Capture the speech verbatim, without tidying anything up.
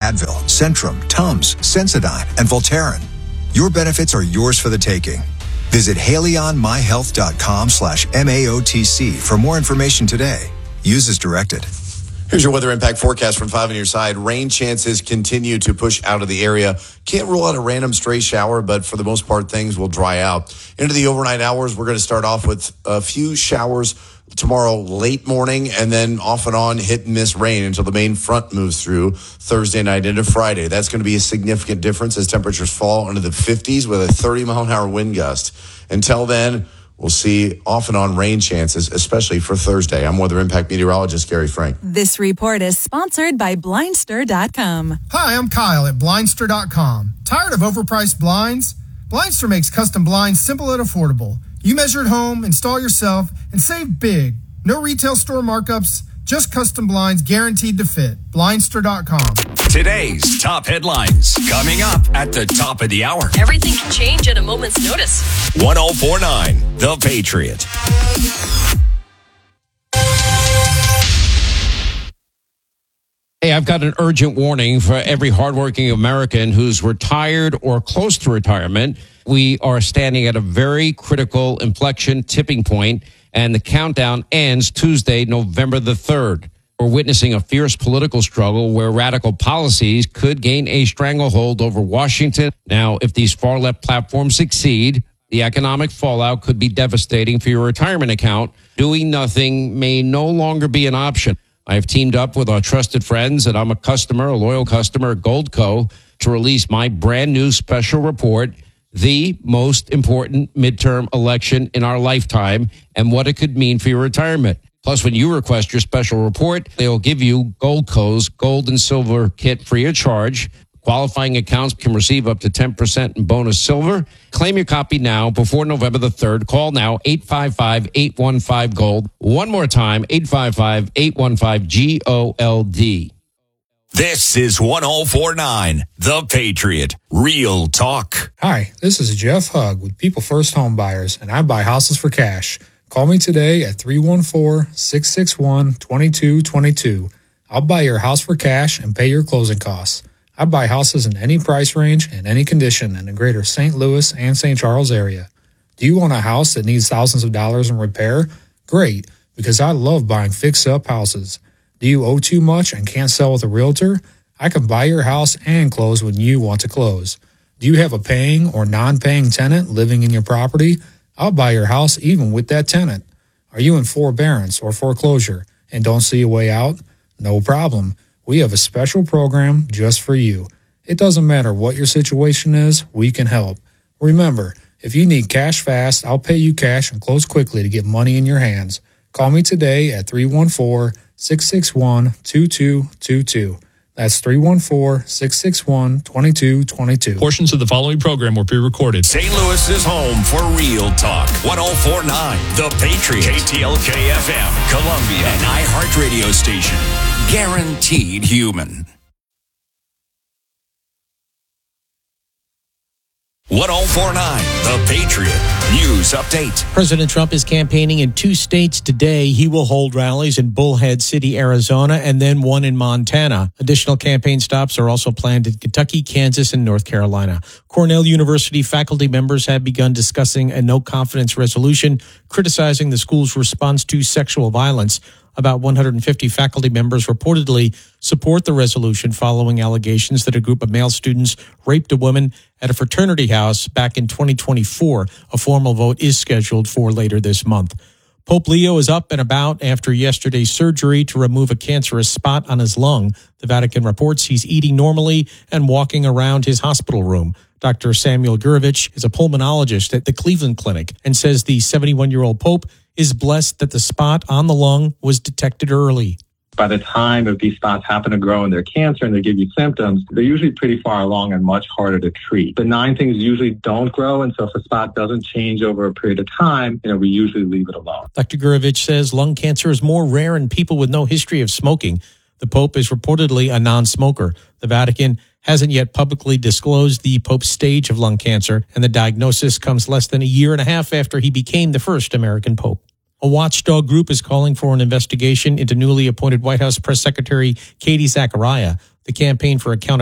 Advil, Centrum, Tums, Sensodyne, and Voltaren. Your benefits are yours for the taking. Visit haleyonmyhealth.com slash MAOTC for more information today. Use as directed. Here's your weather impact forecast from five on your side. Rain chances continue to push out of the area. Can't rule out a random stray shower, but for the most part, things will dry out. Into the overnight hours, we're going to start off with a few showers tomorrow late morning, and then off and on hit and miss rain until the main front moves through Thursday night into Friday. That's going to be a significant difference as temperatures fall into the fifties with a thirty mile an hour wind gust. Until then, we'll see off and on rain chances, especially for Thursday. I'm Weather Impact Meteorologist Gary Frank. This report is sponsored by Blindster dot com. Hi, I'm Kyle at Blindster dot com. Tired of overpriced blinds? Blindster makes custom blinds simple and affordable. You measure at home, install yourself, and save big. No retail store markups, just custom blinds guaranteed to fit. Blindster dot com. Today's top headlines coming up at the top of the hour. Everything can change at a moment's notice. one oh four point nine The Patriot. Hey, I've got an urgent warning for every hardworking American who's retired or close to retirement. We are standing at a very critical inflection tipping point, and the countdown ends Tuesday, November the third. We're witnessing a fierce political struggle where radical policies could gain a stranglehold over Washington. Now, if these far-left platforms succeed, the economic fallout could be devastating for your retirement account. Doing nothing may no longer be an option. I've teamed up with our trusted friends, and I'm a customer, a loyal customer at Goldco, to release my brand new special report, The Most Important Midterm Election in Our Lifetime, and what it could mean for your retirement. Plus, when you request your special report, they'll give you Goldco's gold and silver kit free of charge. Qualifying accounts can receive up to ten percent in bonus silver. Claim your copy now before November the third. Call now, eight five five, eight one five, GOLD. One more time, eight five five, eight one five, G O L D. This is one oh four point nine The Patriot. Real talk. Hi, this is Jeff Hugg with People First Home Buyers, and I buy houses for cash. Call me today at three one four, six six one, two two two two. I'll buy your house for cash and pay your closing costs. I buy houses in any price range and any condition in the greater Saint Louis and Saint Charles area. Do you own a house that needs thousands of dollars in repair? Great, because I love buying fix-up houses. Do you owe too much and can't sell with a realtor? I can buy your house and close when you want to close. Do you have a paying or non-paying tenant living in your property? I'll buy your house even with that tenant. Are you in forbearance or foreclosure and don't see a way out? No problem. We have a special program just for you. It doesn't matter what your situation is, we can help. Remember, if you need cash fast, I'll pay you cash and close quickly to get money in your hands. Call me today at three one four, six six one, two two two two. That's three one four, six six one, two two two two. Portions of the following program were pre-recorded. Saint Louis is home for Real Talk. one oh four point nine The Patriot. K T L K F M, Columbia, an iHeartRadio station. Guaranteed human. one oh four point nine The Patriot. News update. President Trump is campaigning in two states today. He will hold rallies in Bullhead City, Arizona, and then one in Montana. Additional campaign stops are also planned in Kentucky, Kansas, and North Carolina. Cornell University faculty members have begun discussing a no-confidence resolution criticizing the school's response to sexual violence. About one hundred fifty faculty members reportedly support the resolution following allegations that a group of male students raped a woman at a fraternity house back in twenty twenty-four. A formal vote is scheduled for later this month. Pope Leo is up and about after yesterday's surgery to remove a cancerous spot on his lung. The Vatican reports he's eating normally and walking around his hospital room. Doctor Samuel Gurevich is a pulmonologist at the Cleveland Clinic and says the seventy-one-year-old Pope is blessed that the spot on the lung was detected early. By the time if these spots happen to grow in their cancer and they give you symptoms, they're usually pretty far along and much harder to treat. Benign things usually don't grow, and so if a spot doesn't change over a period of time, you know, we usually leave it alone. Doctor Gurevich says lung cancer is more rare in people with no history of smoking. The Pope is reportedly a non-smoker. The Vatican hasn't yet publicly disclosed the Pope's stage of lung cancer, and the diagnosis comes less than a year and a half after he became the first American Pope. A watchdog group is calling for an investigation into newly appointed White House Press Secretary Katie Zachariah. The Campaign for Accountability